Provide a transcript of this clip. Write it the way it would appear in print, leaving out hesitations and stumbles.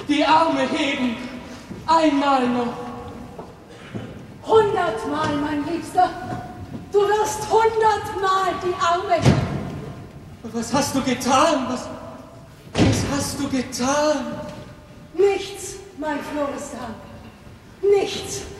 die Arme heben. Einmal noch. 100-mal, mein Liebster. Du wirst 100-mal die Arme heben. Was hast du getan? Was hast du getan? Nichts, mein Florestan. Nichts.